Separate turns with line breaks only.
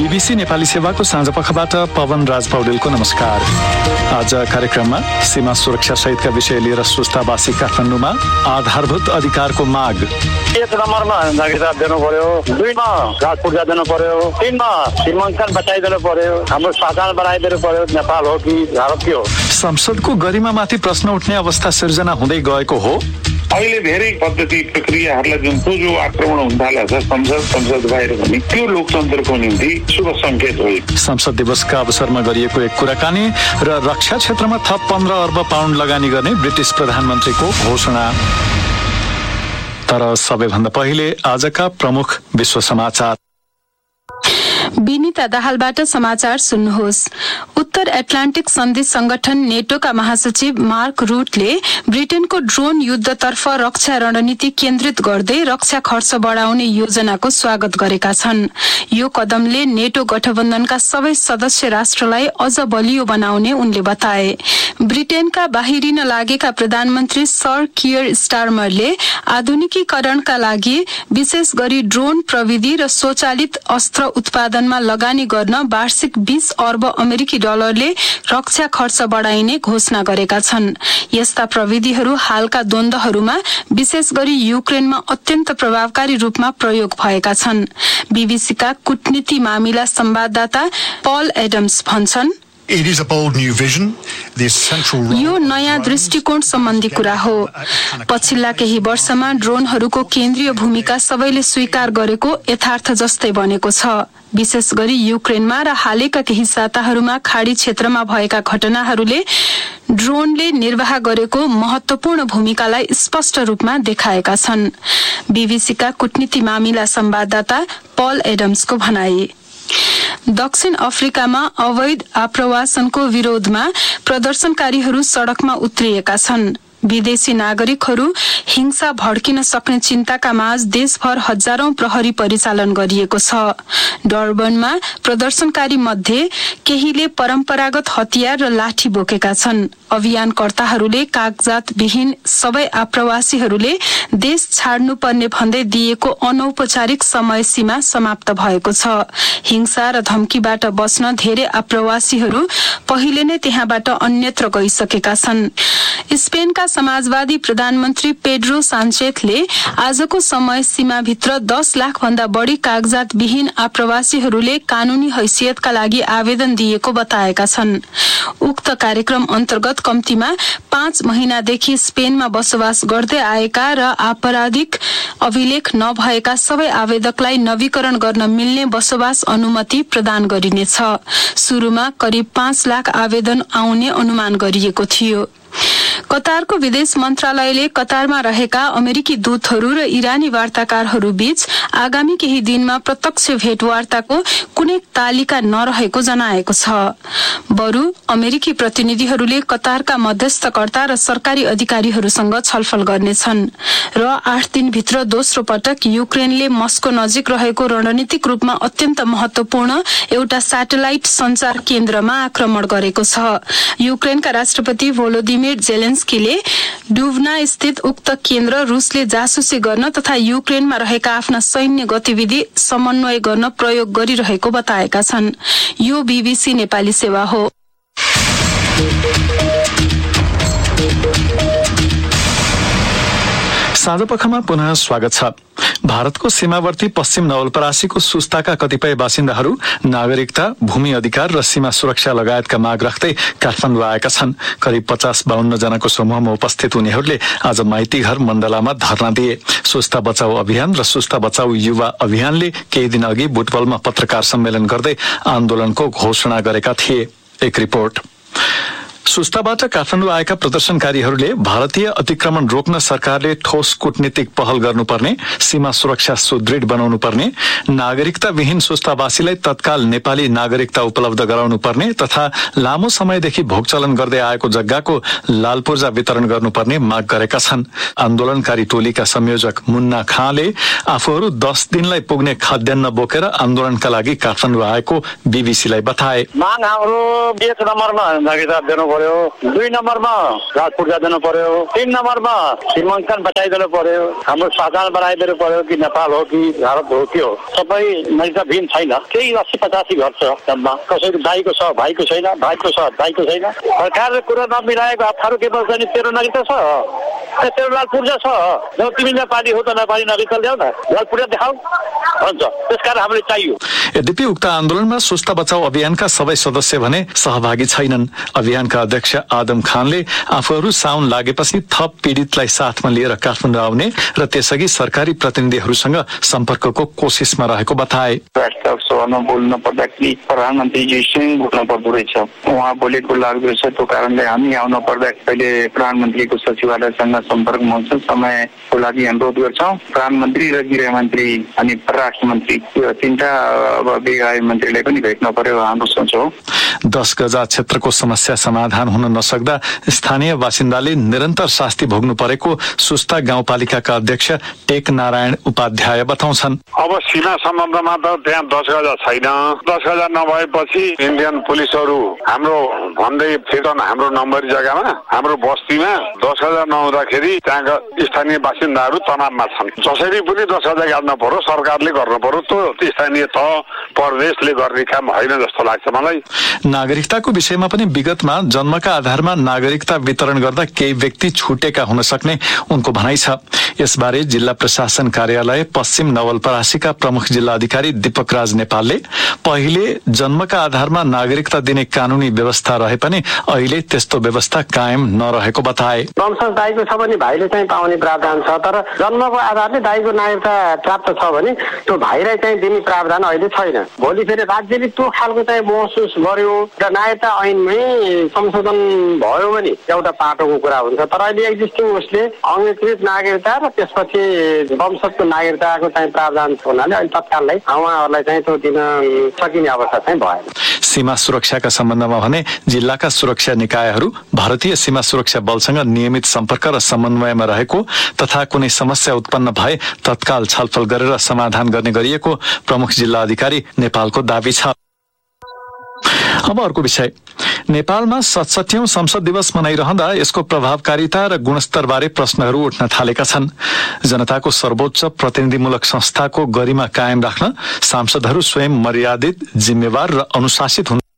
BBC Nepali सेवाको साँझपखबाट पवन राज पौडेलको नमस्कार। आज कार्यक्रममा सीमा सुरक्षा सहितका विषय लिएर सुस्तावासी काठमाडौँमा आधारभूत अधिकारको माग।
1 नम्बरमा नागरिकता दिनु पर्यो, 2 मा राज पूर्जा दिनु पर्यो, 3 मा सीमाङ्कन बचाइदिनु पर्यो, हाम्रो शासन बनाइदिनु पर्यो। नेपाल हो कि भारत हो?
संसदको गरिमामाथि प्रश्न उठ्ने अवस्था सिर्जना हुँदै गएको हो।
अहिले धेरै पद्धति प्रक्रियाहरूलाई जुन जो आक्रमण हुन थालेको छ संसद बाहिर पनि त्यो लोकतन्त्रको निम्ति शुभ सङ्केत हो।
संसद दिवसका अवसरमा गरिएको एक कुराकानी र रक्षा क्षेत्रमा थप 15 अर्ब पाउन्ड लगानी गर्ने ब्रिटिस प्रधानमन्त्रीको घोषणा। तर सबैभन्दा पहिले आजका प्रमुख विश्व समाचार।
विनिता दाहालबाट समाचार सुन्नुहोस्। उत्तर एटलान्टिक सन्धि संगठन नेटोका महासचिव मार्क रुटले ब्रिटेनको ड्रोन युद्धतर्फ रक्षा रणनीति केन्द्रित गर्दै रक्षा खर्च बढाउने योजनाको स्वागत गरेका छन्। यो कदमले नेटो गठबन्धनका सबै सदस्य राष्ट्रलाई अझ बलियो बनाउने उनले बताए। ब्रिटेनका बाहिरिन लागेका प्रधानमन्त्री सर कियर स्टारमरले आधुनिकीकरणका लागि विशेष गरी ड्रोन प्रविधि र स्वचालित अस्त्र उत्पादनमा लगानी गर्न वार्षिक 20 अर्ब अमेरिकी डलरले रक्षा खर्च बढाइने घोषणा गरेका छन्। यस्ता प्रविधिहरू हालका द्वन्द्वहरूमा विशेष गरी युक्रेनमा अत्यन्त प्रभावकारी रूपमा प्रयोग भएका छन्। बीबीसीका कूटनीति मामिला संवाददाता पल एडम्स भन्छन्, यो नयाँ दृष्टिकोण सम्बन्धी कुरा हो। पछिल्ला केही वर्षमा ड्रोनहरूको केन्द्रीय भूमिका सबैले स्वीकार गरेको यथार्थ जस्तै बनेको छ। विशेष गरी युक्रेनमा र हालैका केही साताहरूमा खाडी क्षेत्रमा भएका घटनाहरूले ड्रोनले निर्वाह गरेको महत्वपूर्ण भूमिकालाई स्पष्ट रूपमा देखाएका छन्। बीबीसीका कूटनीति मामिला संवाददाता पल एडम्सको भनाई। दक्षिण अफ्रिकामा अवैध आप्रवासनको विरोधमा प्रदर्शनकारीहरू सड़कमा उत्रिएका छन्। विदेशी नागरिकहरू हिंसा भड्किन सक्ने चिन्ताका माझ देशभर हजारौं प्रहरी परिचालन गरिएको छ। डर्बनमा प्रदर्शनकारी मध्ये केहीले परम्परागत हतियार र लाठी बोकेका छन्। अभियानकर्ताहरूले कागजात विहीन सबै आप्रवासीहरूले देश छाड्नुपर्ने भन्दै दिएको अनौपचारिक समय सीमा समाप्त भएको छ। हिंसा र धम्कीबाट बच्न धेरै आप्रवासीहरू पहिले नै त्यहाँबाट अन्यत्र गइसकेका छन्। स्पेनका समाजवादी प्रधानमन्त्री पेड्रो सान्चेजले आजको समय सीमाभित्र 10 लाख भन्दा बढी कागजात विहीन आप्रवासीहरूले कानूनी हैसियतका लागि आवेदन दिएको बताएका छन्। उक्त कार्यक्रम अन्तर्गत कम्तीमा 5 महिनादेखि स्पेनमा बसोबास गर्दै आएका र आपराधिक अभिलेख नभएका सबै आवेदकलाई नवीकरण गर्न मिल्ने बसोबास अनुमति प्रदान गरिनेछ। सुरुमा करिब 5 लाख आवेदन आउने अनुमान गरिएको थियो। कतारको विदेश मन्त्रालयले कतारमा रहेका अमेरिकी दूतहरू र इरानी वार्ताकारहरू बीच आगामी केही दिनमा प्रत्यक्ष भेटवार्ताको कुनै तालिका नरहेको जनाएको छ। बरु अमेरिकी प्रतिनिधिहरूले कतारका मध्यस्थकर्ता र सरकारी अधिकारीहरूसँग छलफल गर्नेछन् र 8 दिनभित्र दोस्रो पटक युक्रेनले मस्को नजिक रहेको रणनीतिक रूपमा अत्यन्त महत्वपूर्ण एउटा स्याटेलाइट सञ्चार केन्द्रमा आक्रमण गरेको छ। युक्रेनका राष्ट्रपति भोलोदिमिर जेलेन्स्कीले डुभना स्थित उक्त केन्द्र रुसले जासुसी गर्न तथा युक्रेनमा रहेका आफ्ना सैन्य गतिविधि समन्वय गर्न प्रयोग गरिरहेको बताएका छन्। यो बीबीसी नेपाली सेवा हो।
साँझपखमा पुनः स्वागत छ। भारतको सीमावर्ती पश्चिम नवलपरासीको सुस्ताका कतिपय बासिन्दाहरू नागरिकता, भूमि अधिकार र सीमा सुरक्षा लगायतका माग राख्दै काठमाडौँ आएका छन्। करिब 50-52 जनाको समूहमा उपस्थित उनीहरूले आज माइतीघर मण्डलामा धरना दिए। सुस्ता बचाऊ अभियान र सुस्ता बचाऊ युवा अभियानले केही दिन अघि बुटवलमा पत्रकार सम्मेलन गर्दै आन्दोलनको घोषणा गरेका थिए। एक रिपोर्ट। सुस्ताबाट काठमाडौँ आएका प्रदर्शनकारीहरूले भारतीय अतिक्रमण रोक्न सरकारले ठोस कूटनीतिक पहल गर्नुपर्ने, सीमा सुरक्षा सुदृढ बनाउनु पर्ने, नागरिकता विहीन सुस्तावासीलाई तत्काल नेपाली नागरिकता उपलब्ध गराउनु पर्ने तथा लामो समयदेखि भोगचलन गर्दै आएको जग्गाको लालपूर्जा वितरण गर्नुपर्ने माग गरेका छन्। आन्दोलनकारी टोलीका संयोजक मुन्ना खाँले आफूहरू 10 दिनलाई पुग्ने खाद्यान्न बोकेर आन्दोलनका लागि काठमाडौँ आएको बीबीसीलाई बताए।
माग हाम्रो 1 नम्बरमा नागरिकता दिनु पर्यो, 2 नम्बरमा राज पूर्जा दिनु पर्यो, 3 नम्बरमा सीमाङ्कन बचाइदिनु पर्यो, हाम्रो शासन बनाइदिनु पर्यो कि नेपाल हो कि भारत हो के हो। सबै नजिक भिन्न छैन, केही 80-85 घर छ जम्मा। कसैको दाइको छ भाइको छैन, भाइको छ दाइको छैन। सरकारले कुरा नमिलाएको अप्ठ्यारो के पर्छ नि? तेरो नजिक छ, तेरो लाल पूर्जा छ, जब तिमी नेपाली हो त नेपाली नजिक ल्याऊ न, लाल पूर्जा देखाऊ भन्छ। त्यसकारण हामीले चाहियो।
यद्यपि उक्त आन्दोलनमा सुस्ता बचाउ अभियानका सबै सदस्य भने सहभागी छैनन्। अभियानका अध्यक्ष आदम खानले आफूहरू साउन लागेपछि थप पीडितलाई साथमा लिएर काठमाडौँ आउने र त्यसअघि सरकारी प्रतिनिधिहरूसँग सम्पर्कको कोसिसमा रहेको बताए।
राष्ट्र सभामा बोल्न पर्दा कि प्रधानमन्त्रीजी स्वयं बोल्न पर्दो रहेछ, उहाँ बोलेको लाग्दो रहेछ। त्यो कारणले हामी आउन पर्दा पहिले प्रधानमन्त्रीको सचिवालयसँग सम्पर्कमा हुन्छ, समयको लागि अनुरोध गर्छौँ। प्रधानमन्त्री र गृहमन्त्री अनि परराष्ट्र मन्त्री तीनटा विभागीय मन्त्रीलाई पनि भेट्न पर्यो हाम्रो सोच हो।
10 गजा क्षेत्रको समस्या समाधान हुन नसक्दा स्थानीय बासिन्दाले निरन्तर शास्ति भोग्नु परेको सुस्ता गाउँपालिकाका अध्यक्ष टेक नारायण उपाध्याय बताउँछन्।
अब सीमा सम्बन्धमा त त्यहाँ 10 गजा छैन। 10 गजा नभएपछि इन्डियन पुलिसहरू हाम्रो भन्दै थिएछन् हाम्रो नम्बरी जग्गामा, हाम्रो बस्तीमा 10 गजा नहुँदाखेरि त्यहाँका स्थानीय बासिन्दाहरू तनावमा छन्। जसरी पनि 10 गजा गाड्न पर्यो, सरकारले गर्नु पर्यो। त्यो स्थानीय तह प्रदेशले गर्ने काम होइन जस्तो लाग्छ मलाई।
नागरिकताको विषयमा पनि विगतमा जन्मका आधारमा नागरिकता वितरण गर्दा केही व्यक्ति छुटेका हुन सक्ने उनको भनाइ छ। यसबारे जिल्ला प्रशासन कार्यालय पश्चिम नवलपरासीका प्रमुख जिल्ला अधिकारी दीपक राज नेपालले पहिले जन्मका आधारमा नागरिकता दिने कानूनी व्यवस्था रहे पनि अहिले त्यस्तो व्यवस्था कायम नरहेको बताए।
वंशज दाइको छ भने भाइले चाहिँ पाउने प्रावधान छ, तर जन्मको आधारले दाइको नागरिकता प्राप्त छ भने त्यो भाइलाई चाहिँ दिने प्रावधान अहिले छैन। भोलि फेरि राज्यले त्यो खालको चाहिँ महसुस गर्यो र नागरिकता ऐनमै संशोधन भयो भने एउटा पाटोको कुरा हुन्छ। तर अहिले एक्जिस्टिङ उसले अङ्गीकृत नागरिकता र त्यसपछि वंशजको नागरिकताको चाहिँ प्रावधान हुनाले अहिले तत्काललाई उहाँहरूलाई चाहिँ त्यो दिन सकिने अवस्था चाहिँ भएन।
सीमा सुरक्षाका सम्बन्धमा भने जिल्लाका सुरक्षा निकायहरू भारतीय सीमा सुरक्षा बलसँग नियमित सम्पर्क र समन्वयमा रहेको तथा कुनै समस्या उत्पन्न भए तत्काल छलफल गरेर समाधान गर्ने गरिएको प्रमुख जिल्ला अधिकारी नेपालको दावी छ। अब अर्को विषय, नेपालमा 67औं संसद दिवस मनाइरहँदा यसको प्रभावकारिता र गुणस्तरबारे प्रश्नहरू उठ्न थालेका छन्। जनताको सर्वोच्च प्रतिनिधिमूलक संस्थाको गरिमा कायम राख्न सांसदहरू स्वयं मर्यादित, जिम्मेवार र अनुशासित हुन्